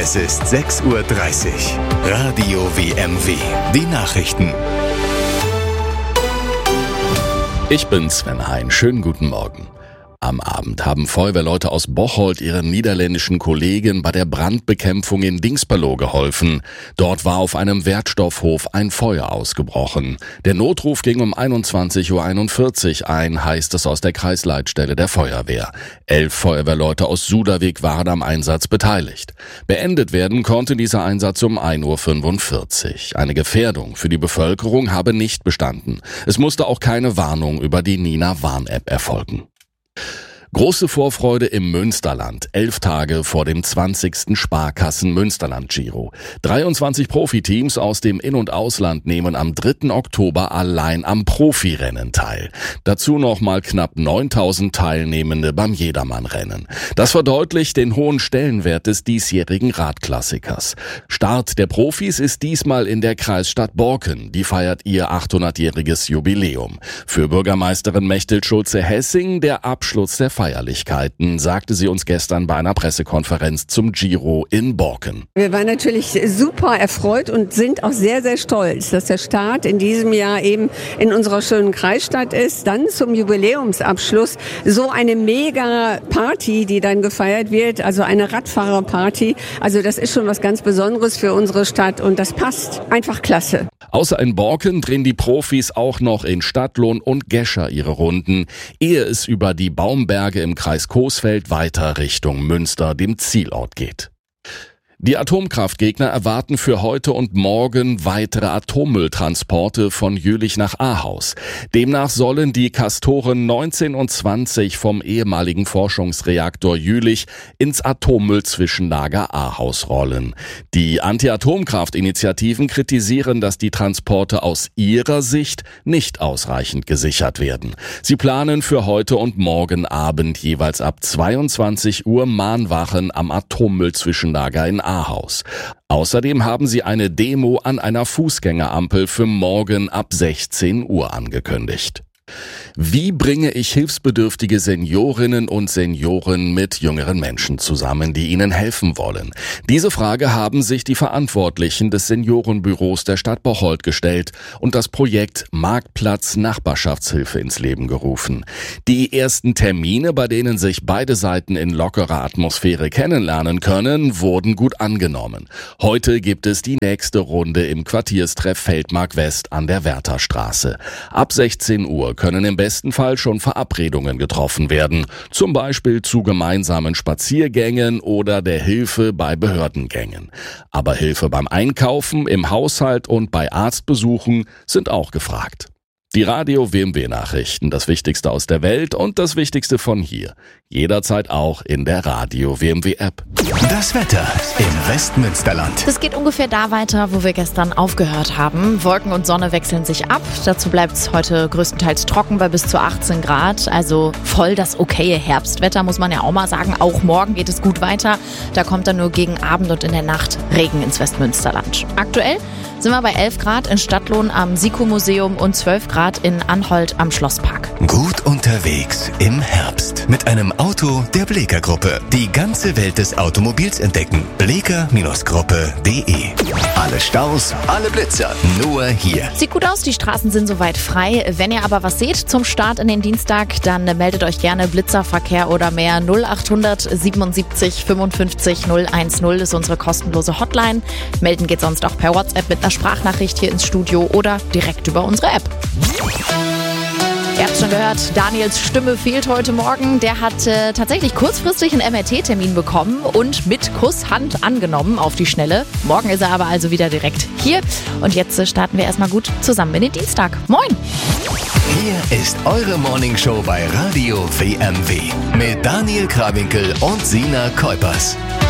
Es ist 6:30 Uhr. Radio WMW. Die Nachrichten. Ich bin Sven Hein. Schönen guten Morgen. Am Abend haben Feuerwehrleute aus Bocholt ihren niederländischen Kollegen bei der Brandbekämpfung in Dingsperlo geholfen. Dort war auf einem Wertstoffhof ein Feuer ausgebrochen. Der Notruf ging um 21:41 Uhr ein, heißt es aus der Kreisleitstelle der Feuerwehr. 11 Feuerwehrleute aus Suderwig waren am Einsatz beteiligt. Beendet werden konnte dieser Einsatz um 1:45 Uhr. Eine Gefährdung für die Bevölkerung habe nicht bestanden. Es musste auch keine Warnung über die Nina Warn-App erfolgen. Große Vorfreude im Münsterland, 11 Tage vor dem 20. Sparkassen-Münsterland-Giro. 23 Profiteams aus dem In- und Ausland nehmen am 3. Oktober allein am Profirennen teil. Dazu nochmal knapp 9.000 Teilnehmende beim Jedermann-Rennen. Das verdeutlicht den hohen Stellenwert des diesjährigen Radklassikers. Start der Profis ist diesmal in der Kreisstadt Borken. Die feiert ihr 800-jähriges Jubiläum. Für Bürgermeisterin Mechthild Schulze-Hessing der Abschluss der Feierlichkeiten, sagte sie uns gestern bei einer Pressekonferenz zum Giro in Borken. Wir waren natürlich super erfreut und sind auch sehr, sehr stolz, dass der Start in diesem Jahr eben in unserer schönen Kreisstadt ist. Dann zum Jubiläumsabschluss so eine mega Party, die dann gefeiert wird, also eine Radfahrerparty. Also das ist schon was ganz Besonderes für unsere Stadt und das passt einfach klasse. Außer in Borken drehen die Profis auch noch in Stadtlohn und Gescher ihre Runden, ehe es über die Baumberge im Kreis Coesfeld weiter Richtung Münster, dem Zielort geht. Die Atomkraftgegner erwarten für heute und morgen weitere Atommülltransporte von Jülich nach Ahaus. Demnach sollen die Castoren 19 und 20 vom ehemaligen Forschungsreaktor Jülich ins Atommüllzwischenlager Ahaus rollen. Die Anti-Atomkraft-Initiativen kritisieren, dass die Transporte aus ihrer Sicht nicht ausreichend gesichert werden. Sie planen für heute und morgen Abend jeweils ab 22 Uhr Mahnwachen am Atommüllzwischenlager in Ahaus. Außerdem haben sie eine Demo an einer Fußgängerampel für morgen ab 16 Uhr angekündigt. Wie bringe ich hilfsbedürftige Seniorinnen und Senioren mit jüngeren Menschen zusammen, die ihnen helfen wollen? Diese Frage haben sich die Verantwortlichen des Seniorenbüros der Stadt Bocholt gestellt und das Projekt Marktplatz Nachbarschaftshilfe ins Leben gerufen. Die ersten Termine, bei denen sich beide Seiten in lockerer Atmosphäre kennenlernen können, wurden gut angenommen. Heute gibt es die nächste Runde im Quartierstreff Feldmark West an der Wertherstraße. Ab 16 Uhr können im besten Fall schon Verabredungen getroffen werden, zum Beispiel zu gemeinsamen Spaziergängen oder der Hilfe bei Behördengängen. Aber Hilfe beim Einkaufen, im Haushalt und bei Arztbesuchen sind auch gefragt. Die Radio WMW Nachrichten, das Wichtigste aus der Welt und das Wichtigste von hier. Jederzeit auch in der Radio WMW App. Das Wetter im Westmünsterland. Es geht ungefähr da weiter, wo wir gestern aufgehört haben. Wolken und Sonne wechseln sich ab. Dazu bleibt es heute größtenteils trocken bei bis zu 18 Grad. Also voll das okaye Herbstwetter, muss man ja auch mal sagen. Auch morgen geht es gut weiter. Da kommt dann nur gegen Abend und in der Nacht Regen ins Westmünsterland. Aktuell sind wir bei 11 Grad in Stadtlohn am SIKO-Museum und 12 Grad in Anholt am Schlosspark. Gut unterwegs im Herbst mit einem Auto der Bleeker Gruppe. Die ganze Welt des Automobils entdecken. Bleeker-Gruppe.de. Alle Staus, alle Blitzer, nur hier. Sieht gut aus, die Straßen sind soweit frei. Wenn ihr aber was seht zum Start in den Dienstag, dann meldet euch gerne Blitzerverkehr oder mehr. 0800 77 55 010 ist unsere kostenlose Hotline. Melden geht sonst auch per WhatsApp mit einer Sprachnachricht hier ins Studio oder direkt über unsere App. Ihr habt schon gehört, Daniels Stimme fehlt heute Morgen. Der hat tatsächlich kurzfristig einen MRT-Termin bekommen und mit Kusshand angenommen auf die Schnelle. Morgen ist er aber also wieder direkt hier. Und jetzt starten wir erstmal gut zusammen in den Dienstag. Moin! Hier ist eure Morningshow bei Radio WMW mit Daniel Krawinkel und Sina Kuipers.